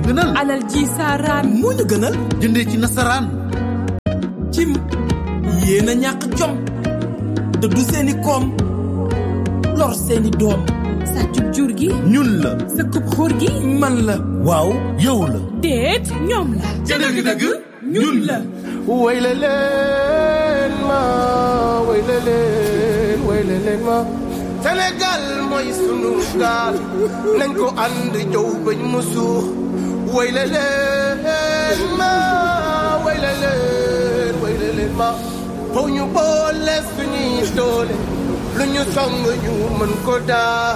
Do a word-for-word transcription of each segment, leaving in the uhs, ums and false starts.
gënal alal ji saaraan moo ñu gënal jëndee ci nasaraan cim yéen a ñàkk jom dëddu seeni koom lor seeni doom sàccub jur gi ñun la sëkkub xóor gi man la waaw yow la déet ñoom la ca dëgg-dëgg ñun la wayle leen ma wayle leen wayle leen ma Sénégal mooy sunu gaal nañ ko ànd jow bañ mu suux wayle leen ma wayle leen wayle leen ma faw ñu boole suñuy doole lu ñu song ñu mën ko daal.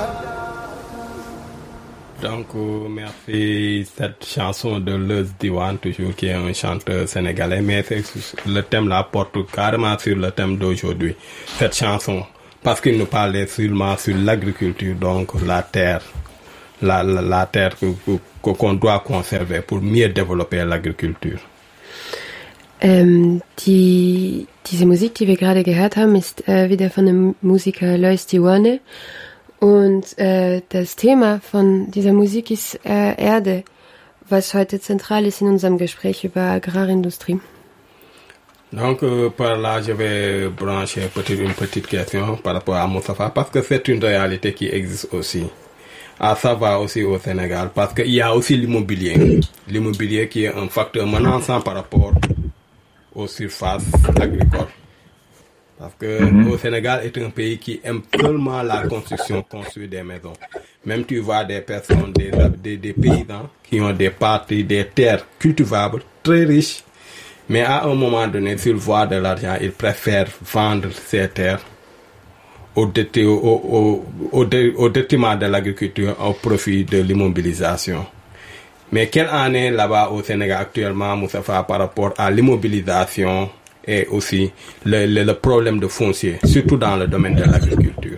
Donc merci cette chanson de Leuz Diwane toujours qui est un chanteur sénégalais mais c'est, le thème là porte carrément sur le thème d'aujourd'hui cette chanson parce qu'il nous parlait seulement sur l'agriculture donc la terre la la, la terre que, que, qu'on doit conserver pour mieux développer l'agriculture. Ähm, die, diese Musik, die wir gerade gehört haben, ist äh, wieder von dem Musiker Leuz Diwane. Und äh, das Thema von dieser Musik ist äh, Erde, was heute zentral ist in unserem Gespräch über Agrarindustrie. Donc euh, par là, je vais brancher peut-être une petite question par rapport à Moustapha, parce que c'est une réalité qui existe aussi. À savoir aussi au Sénégal, parce qu'il y a aussi l'immobilier. L'immobilier qui est un facteur menaçant par rapport aux surfaces agricoles. Parce que mm-hmm. le Sénégal est un pays qui aime seulement la construction, construire des maisons. Même tu vois des personnes, des, des, des paysans qui ont des parties, des terres cultivables, très riches. Mais à un moment donné, s'ils voient de l'argent, ils préfèrent vendre ces terres au, dé, au, au, au, dé, au détriment de l'agriculture, au profit de l'immobilisation. Mais quelle en est là-bas au Sénégal actuellement, Moustapha, par rapport à l'immobilisation et aussi le, le, le problème de foncier, surtout dans le domaine de l'agriculture?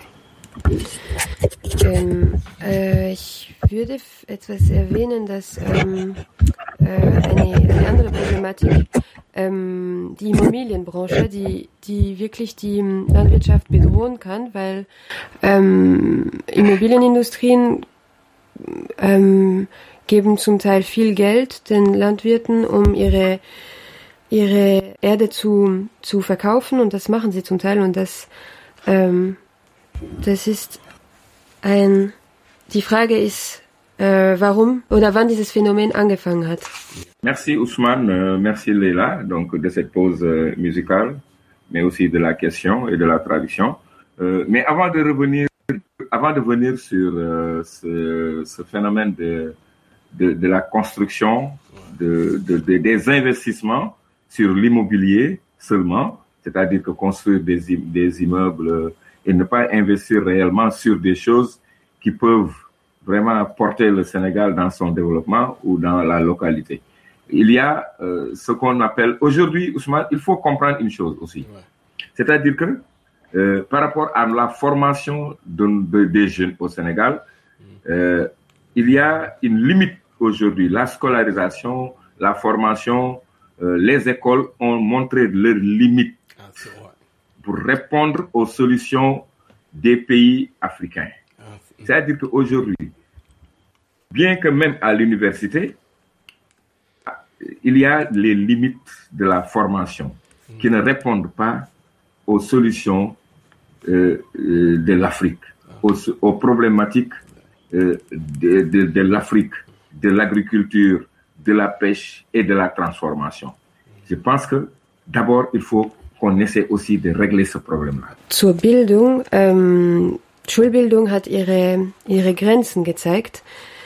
Ähm, äh, ich würde f- etwas erwähnen, dass ähm, äh, eine, eine andere Problematik, ähm, die Immobilienbranche, die, die wirklich die Landwirtschaft bedrohen kann, weil ähm, Immobilienindustrien ähm, geben zum Teil viel Geld den Landwirten, um ihre ihre Erde zu zu verkaufen, und das machen sie zum Teil, und das ähm, das ist ein die Frage ist äh, warum oder wann dieses Phänomen angefangen hat. Merci Ousmane, euh, merci Leila donc de cette pause euh, musicale, mais aussi de la question et de la traduction. Euh, mais avant de revenir avant de venir sur euh, ce, ce phénomène de de de la construction de, de, de des investissements sur l'immobilier seulement, c'est-à-dire que construire des, des immeubles et ne pas investir réellement sur des choses qui peuvent vraiment porter le Sénégal dans son développement ou dans la localité. Il y a euh, ce qu'on appelle, aujourd'hui, Ousmane, il faut comprendre une chose aussi. Ouais. C'est-à-dire que euh, par rapport à la formation de, de, des jeunes au Sénégal, euh, il y a une limite aujourd'hui. La scolarisation, la formation, Euh, les écoles ont montré leurs limites pour répondre aux solutions des pays africains. C'est-à-dire qu'aujourd'hui, bien que même à l'université, il y a les limites de la formation qui ne répondent pas aux solutions euh, euh, de l'Afrique, aux, aux problématiques euh, de, de, de l'Afrique, de l'agriculture, de la pêche et de la transformation. Je pense que d'abord, il faut qu'on essaie aussi de régler ce problème-là. Zur Bildung, ähm, Schulbildung hat ihre, ihre Grenzen gezeigt.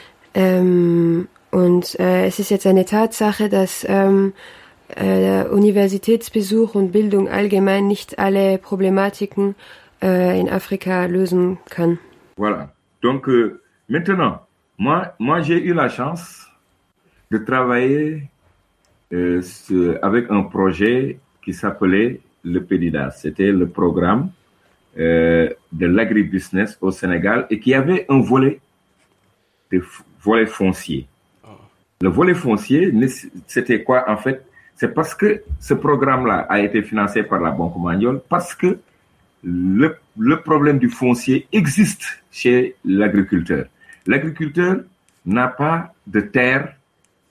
Ähm, und äh, es ist jetzt eine Tatsache, dass ähm, äh, Universitätsbesuch und Bildung allgemein nicht alle Problematiken äh, in Afrika lösen kann. Voilà. Donc euh, maintenant, moi, moi j'ai eu la chance de travailler euh, ce, avec un projet qui s'appelait le PEDIDAS. C'était le programme euh, de l'agribusiness au Sénégal et qui avait un volet, de volet foncier. Le volet foncier, c'était quoi en fait? C'est parce que ce programme-là a été financé par la Banque mondiale, parce que le, le problème du foncier existe chez l'agriculteur. L'agriculteur n'a pas de terre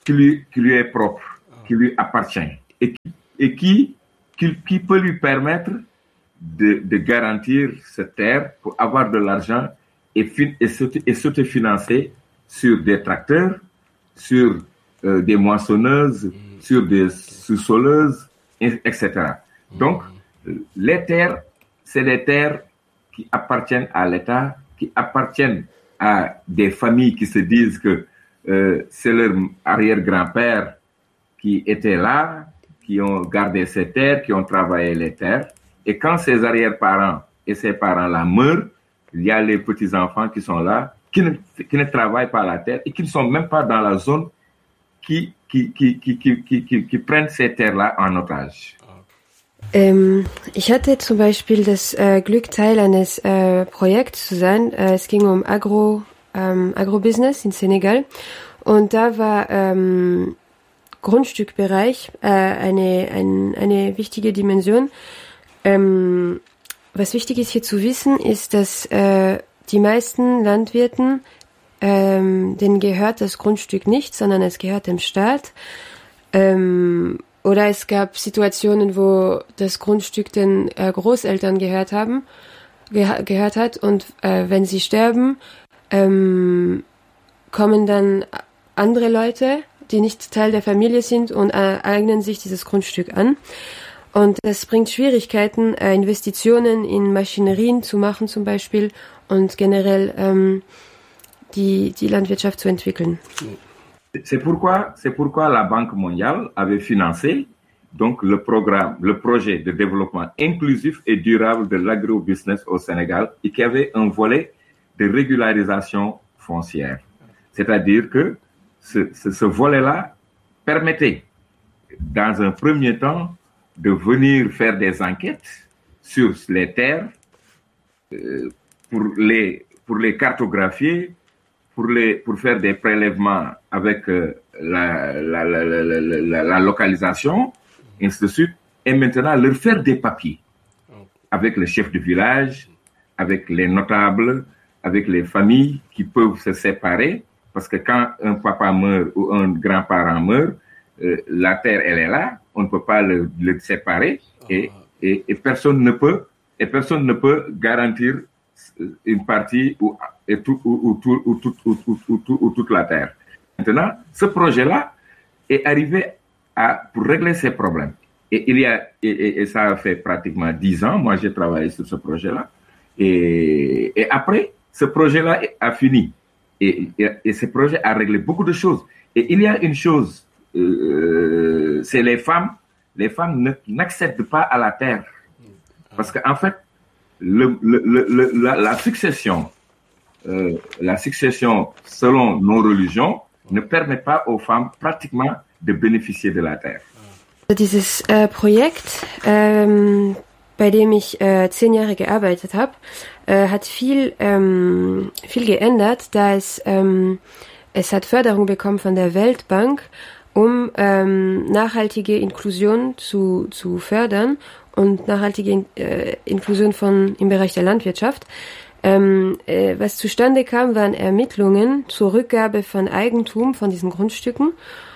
qui lui, qui lui est propre, qui lui appartient et qui, et qui, qui, qui peut lui permettre de, de garantir cette terre pour avoir de l'argent et, fin, et, et s'autofinancer sur des tracteurs, sur euh, des moissonneuses, mmh. sur des sous-soleuses, et, et cetera. Mmh. Donc, les terres, c'est des terres qui appartiennent à l'État, qui appartiennent à des familles qui se disent que euh, c'est leur arrière-grand-père qui était là, qui ont gardé ces terres, qui ont travaillé les terres. Et quand ces arrière-parents et ces parents-là meurent, il y a les petits-enfants qui sont là, qui ne, qui ne travaillent pas la terre et qui ne sont même pas dans la zone qui, qui, qui, qui, qui, qui, qui, qui prennent ces terres-là en otage. Ähm, ich hatte zum Beispiel das äh, Glück, Teil eines äh, Projekts zu sein. Äh, es ging um Agro, ähm, Agrobusiness in Senegal. Und da war ähm, Grundstückbereich äh, eine, ein, eine wichtige Dimension. Ähm, was wichtig ist hier zu wissen, ist, dass äh, die meisten Landwirten, ähm, denen gehört das Grundstück nicht, sondern es gehört dem Staat. Ähm, oder es gab Situationen, wo das Grundstück den äh, Großeltern gehört haben, geha- gehört hat, und äh, wenn sie sterben, ähm, kommen dann andere Leute, die nicht Teil der Familie sind, und äh, eignen sich dieses Grundstück an. Und das bringt Schwierigkeiten, äh, Investitionen in Maschinerien zu machen zum Beispiel und generell ähm, die, die Landwirtschaft zu entwickeln. C'est pourquoi, c'est pourquoi la Banque mondiale avait financé donc le programme, le projet de développement inclusif et durable de l'agrobusiness au Sénégal et qui avait un volet de régularisation foncière. C'est-à-dire que ce, ce, ce volet-là permettait, dans un premier temps, de venir faire des enquêtes sur les terres euh, pour les, pour les cartographier, pour, les, pour faire des prélèvements avec euh, la, la, la, la, la, la localisation, et ainsi de suite, et maintenant leur faire des papiers avec le chef de village, avec les notables, avec les familles qui peuvent se séparer, parce que quand un papa meurt ou un grand-parent meurt, euh, la terre, elle est là, on ne peut pas le, le séparer, et, et, et personne ne peut, et personne ne peut garantir une partie ou, et tout, ou, ou, tout, ou, tout, ou, ou, ou, ou, ou toute la terre. Maintenant, ce projet-là est arrivé à, pour régler ces problèmes. Et il y a, et, et ça a fait pratiquement dix ans, moi j'ai travaillé sur ce projet-là, et, et après, ce projet-là a fini. Et, et, et ce projet a réglé beaucoup de choses. Et il y a une chose, euh, c'est les femmes, les femmes ne, n'accèdent pas à la terre. Parce qu'en fait, le, le, le, le, la, la succession, euh, la succession selon nos religions ne permet pas aux femmes pratiquement de bénéficier de la terre. Dieses äh, Projekt, ähm, bei dem ich äh, zehn Jahre gearbeitet habe, äh, hat viel, ähm, viel geändert, da es, ähm, es hat Förderung bekommen von der Weltbank, um ähm, nachhaltige Inklusion zu, zu fördern und nachhaltige äh, Inklusion von, im Bereich der Landwirtschaft. Ähm, äh, was zustande kam, waren Ermittlungen zur Rückgabe von Eigentum von diesen Grundstücken,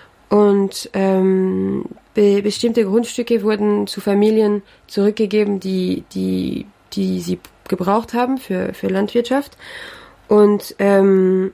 und ähm, be- bestimmte Grundstücke wurden zu Familien zurückgegeben, die, die, die sie gebraucht haben für, für Landwirtschaft. Und ähm,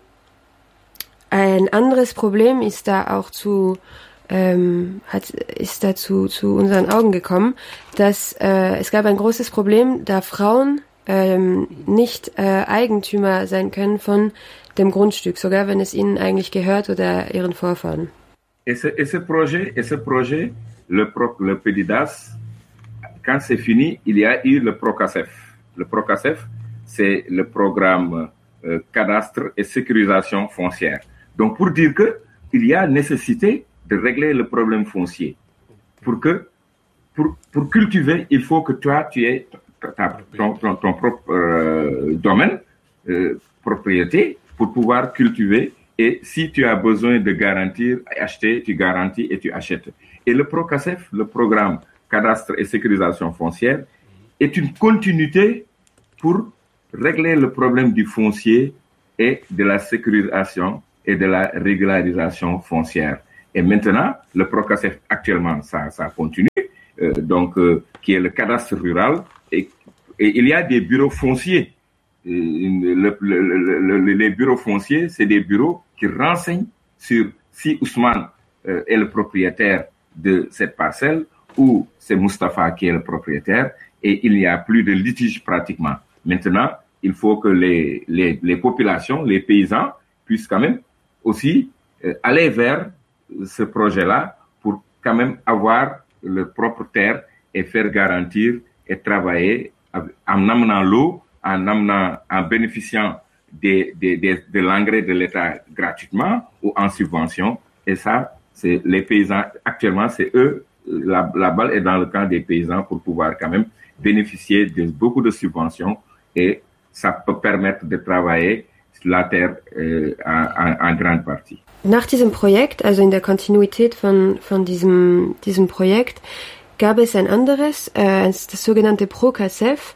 ein anderes Problem ist da auch zu ähm, hat ist da zu, zu unseren Augen gekommen, dass äh, es gab ein großes Problem, da Frauen ähm, nicht äh, Eigentümer sein können von dem Grundstück, sogar wenn es ihnen eigentlich gehört oder ihren Vorfahren. Et ce, et ce projet, et ce projet, le, Pro, le PEDIDAS, quand c'est fini, il y a eu le PROCACEF. Le PROCACEF, c'est le programme euh, cadastre et sécurisation foncière. Donc, pour dire que il y a nécessité de régler le problème foncier. Pour que, pour, pour cultiver, il faut que toi, tu aies ta, ton, ton, ton propre euh, domaine, euh, propriété, pour pouvoir cultiver. Et si tu as besoin de garantir, acheter, tu garantis et tu achètes. Et le PROCACEF, le programme cadastre et sécurisation foncière, est une continuité pour régler le problème du foncier et de la sécurisation et de la régularisation foncière. Et maintenant, le Procasef, actuellement, ça, ça continue, euh, donc, euh, qui est le cadastre rural, et, et il y a des bureaux fonciers. Et le, le, le, le, les bureaux fonciers, c'est des bureaux qui renseignent sur si Ousmane euh, est le propriétaire de cette parcelle ou c'est Moustapha qui est le propriétaire, et il n'y a plus de litige pratiquement. Maintenant, il faut que les, les, les populations, les paysans, puissent quand même aussi euh, aller vers ce projet-là pour quand même avoir leur propre terre et faire garantir et travailler en amenant l'eau, en amenant, en bénéficiant des, des, des, de l'engrais de l'État gratuitement ou en subvention. Et ça, c'est les paysans, actuellement, c'est eux, la, la balle est dans le camp des paysans pour pouvoir quand même bénéficier de beaucoup de subventions, et ça peut permettre de travailler la terre äh, en, en grande partie. Nach diesem Projekt, also in der Kontinuität von, von diesem, diesem Projekt, gab es ein anderes, äh, das sogenannte Procasef.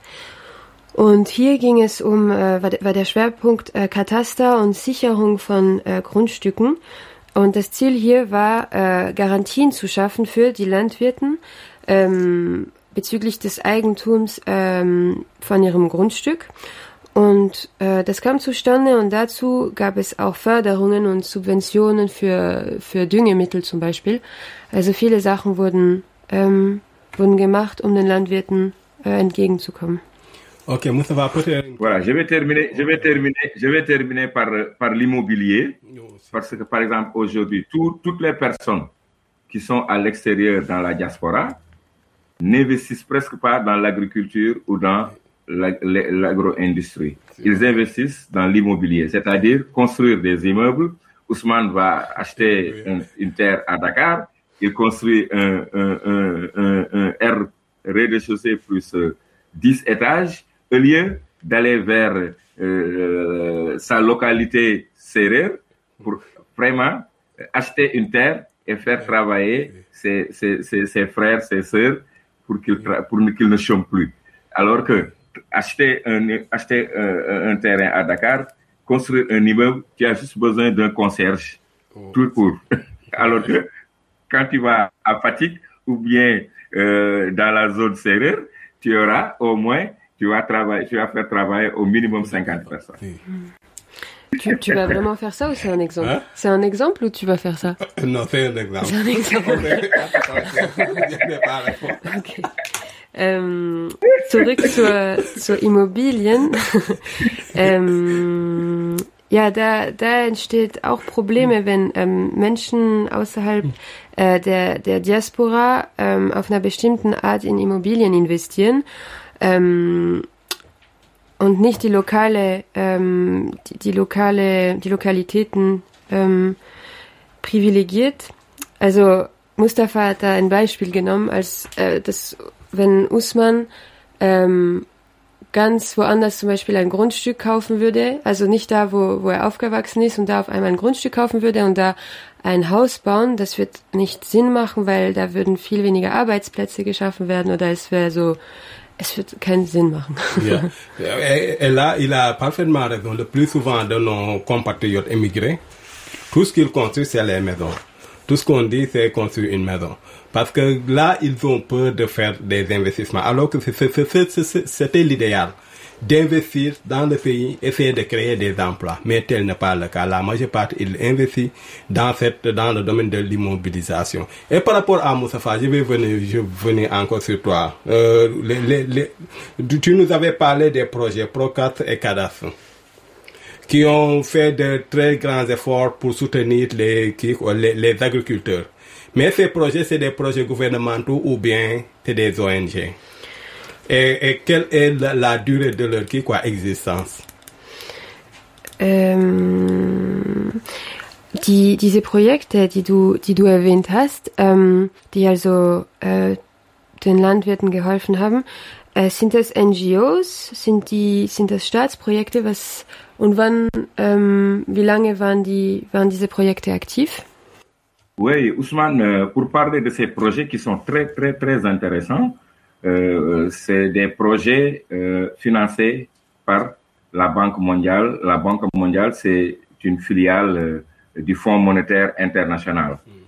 Und hier ging es um, äh, war, war der Schwerpunkt äh, Kataster und Sicherung von äh, Grundstücken. Und das Ziel hier war, äh, Garantien zu schaffen für die Landwirten, ähm, bezüglich des Eigentums ähm, von ihrem Grundstück. Und äh, das kam zustande, und dazu gab es auch Förderungen und Subventionen für, für Düngemittel zum Beispiel. Also viele Sachen wurden, ähm, wurden gemacht, um den Landwirten äh, entgegenzukommen. Ok, Moustapha, peut-être... Voilà, je vais terminer, je vais terminer, je vais terminer par, par l'immobilier, parce que par exemple aujourd'hui, tout, toutes les personnes qui sont à l'extérieur dans la diaspora n'investissent presque pas dans l'agriculture ou dans l'agro-industrie. Ils investissent dans l'immobilier, c'est-à-dire construire des immeubles. Ousmane va acheter un, une terre à Dakar, il construit un, un, un, un, un R rez-de-chaussée plus euh, dix étages, au lieu d'aller vers euh, sa localité sérère pour vraiment acheter une terre et faire travailler ses, ses, ses, ses frères, ses sœurs pour qu'ils, pour qu'ils ne chôment plus. Alors que acheter un, acheter un, un terrain à Dakar, construire un immeuble, tu as juste besoin d'un concierge, oh. tout court. Alors que quand tu vas à Fatick ou bien euh, dans la zone sérère, tu auras au moins, tu vas travailler, tu vas faire travailler au minimum cinquante personnes. Tu, tu vas vraiment faire ça ou c'est un exemple? Hein? C'est un exemple ou tu vas faire ça? Non, c'est un exemple. C'est un exemple. Okay. Ähm, zurück zur, zur Immobilien. ähm, ja, da, da entsteht auch Probleme, wenn ähm, Menschen außerhalb äh, der, der Diaspora ähm, auf einer bestimmten Art in Immobilien investieren. Ähm, und nicht die lokale, ähm, die, die lokale, die Lokalitäten ähm, privilegiert. Also Mustafa hat da ein Beispiel genommen, als äh, das, wenn Usman ähm, ganz woanders zum Beispiel ein Grundstück kaufen würde, also nicht da, wo, wo er aufgewachsen ist, und da auf einmal ein Grundstück kaufen würde und da ein Haus bauen, das wird nicht Sinn machen, weil da würden viel weniger Arbeitsplätze geschaffen werden, oder es wäre so, es wird keinen Sinn machen. Yeah. Et, et là, il a parfaitement raison. Le plus souvent de nos compatriotes émigrés, tout ce qu'ils construisent, c'est les maisons. Tout ce qu'on dit, c'est construire une maison. Parce que là, ils ont peur de faire des investissements. Alors que c'est, c'est, c'est, c'est, c'était l'idéal. D'investir dans le pays, essayer de créer des emplois. Mais tel n'est pas le cas. La majeure partie, ils investissent dans cette, dans le domaine de l'immobilisation. Et par rapport à Moustapha, je vais venir, je vais venir encore sur toi. Euh, les, les, les, tu nous avais parlé des projets Procat et Cadastre, qui ont fait de très grands efforts pour soutenir les, les, les agriculteurs. Mais ces projets, c'est des projets gouvernementaux ou bien c'est des O N G. Et, et quelle est la, la durée de leur qui, quoi, existence? Ähm, die, diese Projekte, die du, die du erwähnt hast, ähm, die also äh, den Landwirten geholfen haben, äh, sind das N G Os? Sind die, sind das Staatsprojekte? Was und wann? Ähm, wie lange waren die, waren diese Projekte aktiv? Oui, Ousmane, pour parler de ces projets qui sont très, très, très intéressants, euh, c'est des projets euh, financés par la Banque mondiale. La Banque mondiale, c'est une filiale euh, du Fonds monétaire international.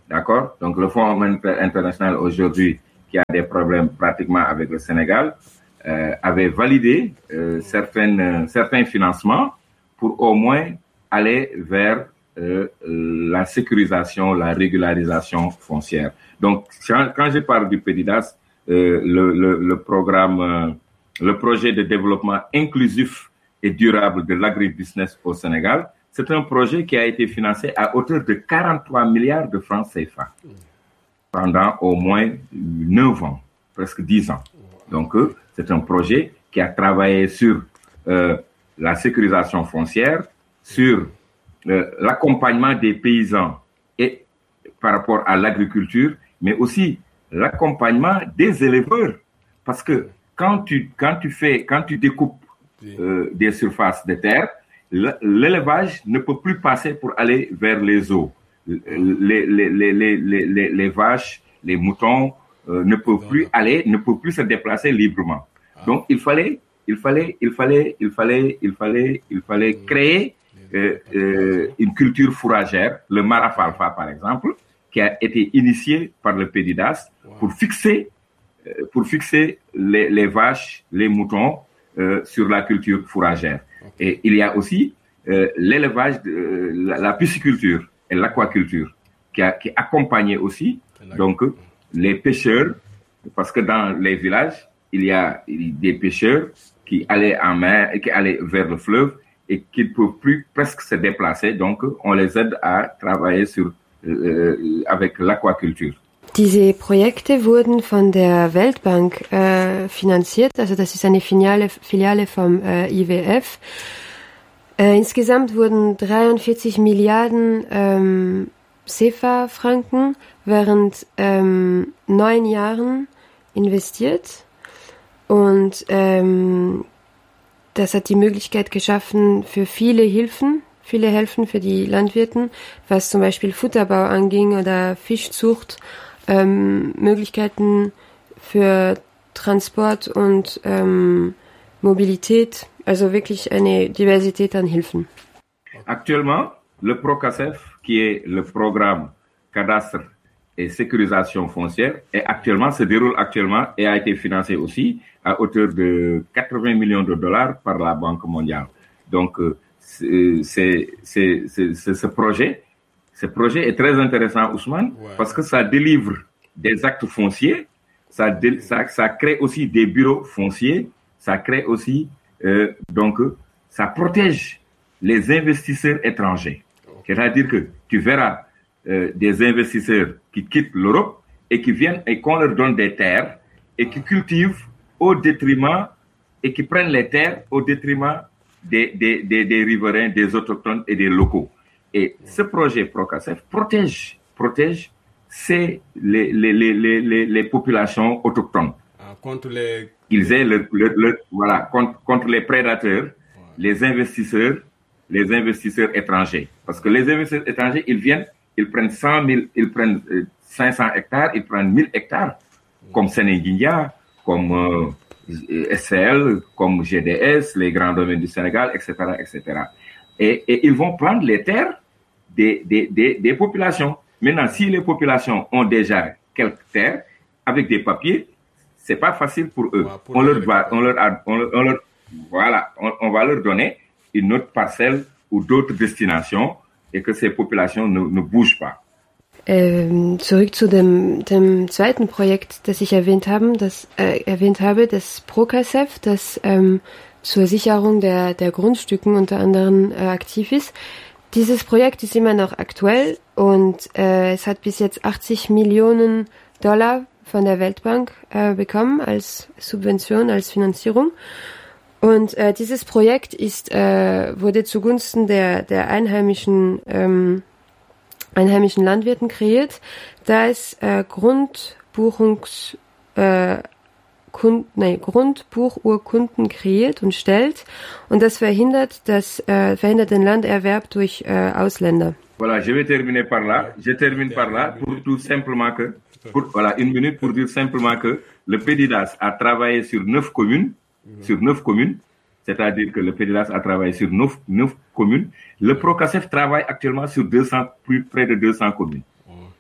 d'accord? Donc le Fonds monétaire international aujourd'hui, qui a des problèmes pratiquement avec le Sénégal, euh, avait validé euh, certaines, euh, certains financements pour au moins aller vers euh, la sécurisation, la régularisation foncière. Donc, quand, quand je parle du PEDIDAS, euh, le, le, le programme, euh, le projet de développement inclusif et durable de l'agribusiness au Sénégal, c'est un projet qui a été financé à hauteur de quarante-trois milliards de francs C F A pendant au moins neuf ans, presque dix ans. Donc, euh, c'est un projet qui a travaillé sur euh, la sécurisation foncière, sur euh, l'accompagnement des paysans et par rapport à l'agriculture, mais aussi l'accompagnement des éleveurs. Parce que quand tu, quand tu fais, quand tu découpes euh, des surfaces de terre, l'élevage ne peut plus passer pour aller vers les eaux. Les, les, les, les, les, les, les vaches, les moutons euh, ne peuvent plus aller, ne peuvent plus se déplacer librement. Donc, il fallait, il fallait, il fallait, il fallait, il fallait, il fallait créer euh, euh, une culture fourragère, le marafalfa par exemple, qui a été initié par le PEDIDAS pour fixer, euh, pour fixer les, les vaches, les moutons euh, sur la culture fourragère. Et il y a aussi euh, l'élevage, de, euh, la, la pisciculture et l'aquaculture qui a qui accompagnait aussi donc les pêcheurs, parce que dans les villages il y a des pêcheurs qui allaient en mer et qui allaient vers le fleuve et qui ne peuvent plus presque se déplacer, donc on les aide à travailler sur äh, avec l'aquaculture. Diese Projekte wurden von der Weltbank äh, finanziert, also das ist eine Filiale, Filiale vom äh, I W F. Äh, insgesamt wurden dreiundvierzig Milliarden ähm, C F A-Franken während ähm, neun Jahren investiert und ähm, das hat die Möglichkeit geschaffen für viele Hilfen, viele Hilfen für die Landwirten, was zum Beispiel Futterbau anging oder Fischzucht, ähm, Möglichkeiten für Transport und ähm, Mobilität, also wirklich eine Diversität an Hilfen. Actuellement, le PROCACEF, qui est le programme cadastre et sécurisation foncière, est actuellement, se déroule actuellement et a été financé aussi à hauteur de quatre-vingts millions de dollars par la Banque mondiale. Donc, c'est, c'est, c'est, c'est, ce projet, ce projet est très intéressant, Ousmane, ouais. Parce que ça délivre des actes fonciers, ça, dé, ça, ça crée aussi des bureaux fonciers, ça crée aussi, euh, donc, ça protège les investisseurs étrangers. C'est-à-dire que tu verras euh, des investisseurs qui quittent l'Europe et qui viennent et qu'on leur donne des terres et qui cultivent au détriment et qui prennent les terres au détriment des, des, des, des riverains, des autochtones et des locaux. Et ce projet PROCACEF protège, protège c'est les, les, les, les, les populations autochtones. Ah, contre les... Ils aient le, le, le, voilà, contre, contre les prédateurs, ouais. Les investisseurs, les investisseurs étrangers. Parce que les investisseurs étrangers, ils viennent, ils prennent cent mille, ils prennent euh, cinq cents hectares, ils prennent mille hectares, ouais. Comme Sénéguindia, comme euh, S C L, comme G D S, les grands domaines du Sénégal, et cetera, et cetera. Et, et ils vont prendre les terres des, des, des, des populations. Maintenant, si les populations ont déjà quelques terres avec des papiers, c'est pas facile pour eux. Ouais, pour on, leur va, on leur a, on leur, on leur, voilà, on, on va leur donner une autre parcelle ou d'autres destinations et que ces populations ne, ne bougent pas. Ähm, zurück zu dem, dem zweiten Projekt, das ich erwähnt, haben, das, äh, erwähnt habe, das PROCACEF, das ähm, zur Sicherung der, der Grundstücken unter anderem äh, aktiv ist. Dieses Projekt ist immer noch aktuell und äh, es hat bis jetzt achtzig Millionen Dollar von der Weltbank äh, bekommen als Subvention, als Finanzierung. Und äh, dieses Projekt ist, äh, wurde zugunsten der, der einheimischen, ähm, einheimischen Landwirten kreiert, da es äh, Grundbuchungs, äh, Kund, nein, Grundbuchurkunden kreiert und stellt und das verhindert, das, äh, verhindert den Landerwerb durch äh, Ausländer. Voilà, je vais terminer par là. Je termine par là pour tout simplement que, pour, voilà, une minute pour dire simplement que le PEDIDAS a travaillé sur neuf communes, mmh. sur neuf communes, c'est-à-dire que le PEDIDAS a travaillé sur neuf, neuf communes. Le PROCACEF travaille actuellement sur deux cents, plus près de deux cents communes. Mmh.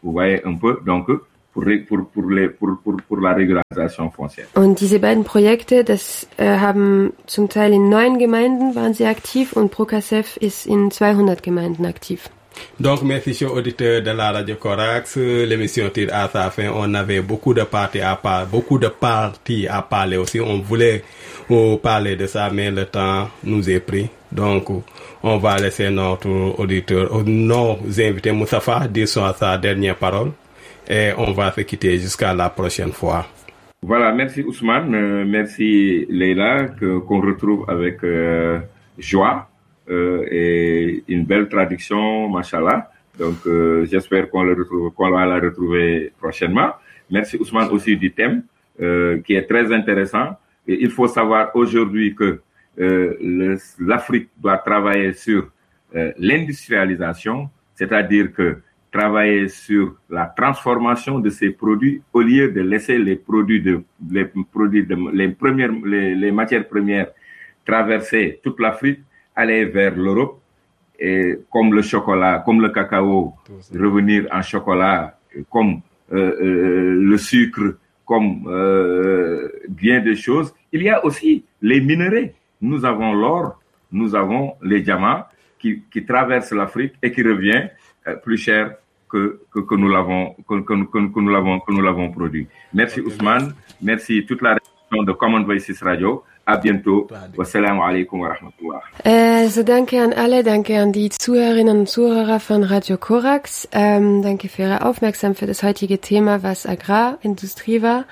Vous voyez un peu, donc, pour, pour, pour, les, pour, pour, pour la régularisation foncière. Und diese beiden Projekte, das äh, haben zum Teil in neun Gemeinden waren sie aktiv und Procasef ist in zweihundert Gemeinden aktiv. Donc, merci chers auditeurs de la Radio Corax. L'émission tire à sa fin. On avait beaucoup de parties à parler, beaucoup de parties à parler aussi. On voulait oh, parler de ça, mais le temps nous est pris. Donc, on va laisser notre auditeur, nos invités, Moustapha, dire sa, sa dernière parole. Et on va se quitter jusqu'à la prochaine fois. Voilà, merci Ousmane, euh, merci Leila, que, qu'on retrouve avec euh, joie. Euh, et une belle traduction, machallah. Donc, euh, j'espère qu'on, le retrouve, qu'on va la retrouver prochainement. Merci Ousmane aussi du thème, euh, qui est très intéressant. Et il faut savoir aujourd'hui que euh, le, l'Afrique doit travailler sur euh, l'industrialisation, c'est-à-dire que travailler sur la transformation de ces produits au lieu de laisser les produits de, les produits de, les premières, les, les matières premières traverser toute l'Afrique, aller vers l'Europe, et comme le chocolat, comme le cacao, revenir en chocolat, comme euh, euh, le sucre, comme euh, bien des choses. Il y a aussi les minerais. Nous avons l'or, nous avons les diamants qui, qui traversent l'Afrique et qui revient euh, plus cher que, que, que nous l'avons que, que, que, que nous l'avons que nous l'avons produit. Merci Ousmane, merci toute la rédaction de Common Voices Radio. À bientôt. Wassalamu alaikum wa rahmatullah. Also danke an alle, danke an die Zuhörerinnen und Zuhörer von Radio Corax. Ähm, danke für Ihre Aufmerksamkeit für das heutige Thema, was Agrarindustrie war.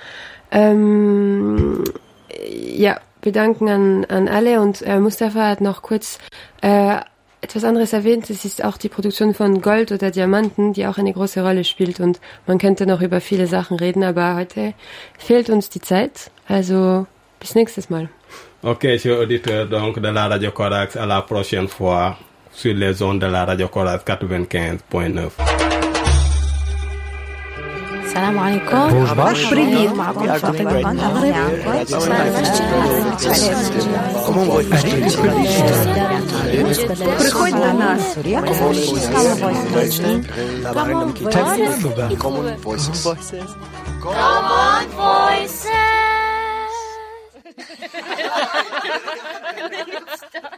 Ähm, ja, wir danken an, an alle und äh, Mustafa hat noch kurz äh, etwas anderes erwähnt. Es ist auch die Produktion von Gold oder Diamanten, die auch eine große Rolle spielt und man könnte noch über viele Sachen reden, aber heute fehlt uns die Zeit. Also bis nächstes Mal. Ok, chers auditeurs donc de la Radio Corax, à la prochaine fois sur les ondes de la Radio Corax quatre-vingt-quinze point neuf. السلام عليكم. بريد معكم فاطمة من المغرب. Приходьте на Сурия. Common Voices. Common Voices.